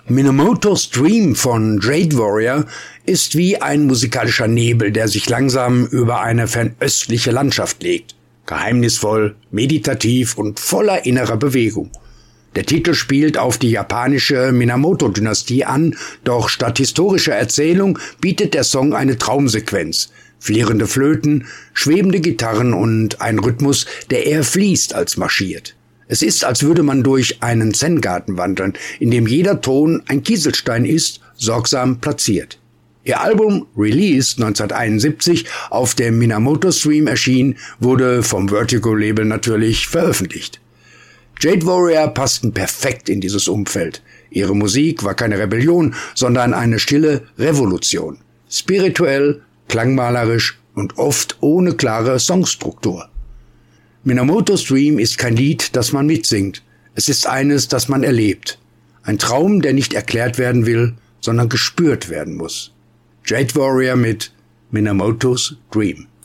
Minamoto's Dream von Jade Warrior ist wie ein musikalischer Nebel, der sich langsam über eine fernöstliche Landschaft legt. Geheimnisvoll, meditativ und voller innerer Bewegung. Der Titel spielt auf die japanische Minamoto-Dynastie an, doch statt historischer Erzählung bietet der Song eine Traumsequenz. Flirrende Flöten, schwebende Gitarren und ein Rhythmus, der eher fließt als marschiert. Es ist, als würde man durch einen Zen-Garten wandeln, in dem jeder Ton ein Kieselstein ist, sorgsam platziert. Ihr Album Release 1971, auf dem Minamoto Stream erschien, wurde vom Vertigo-Label natürlich veröffentlicht. Jade Warrior passten perfekt in dieses Umfeld. Ihre Musik war keine Rebellion, sondern eine stille Revolution. Spirituell, klangmalerisch und oft ohne klare Songstruktur. Minamoto's Dream ist kein Lied, das man mitsingt. Es ist eines, das man erlebt. Ein Traum, der nicht erklärt werden will, sondern gespürt werden muss. Jade Warrior mit Minamoto's Dream.